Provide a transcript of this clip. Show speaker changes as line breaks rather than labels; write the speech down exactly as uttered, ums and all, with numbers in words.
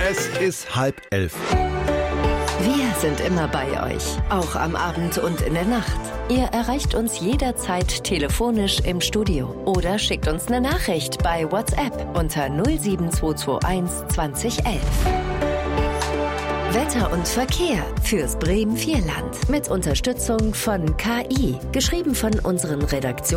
Es ist halb elf.
Wir sind immer bei euch, auch am Abend und in der Nacht. Ihr erreicht uns jederzeit telefonisch im Studio oder schickt uns eine Nachricht bei WhatsApp unter null sieben zwei zwei eins zwanzig elf. Wetter und Verkehr fürs Bremen-Vierland mit Unterstützung von K I, geschrieben von unseren Redaktionen.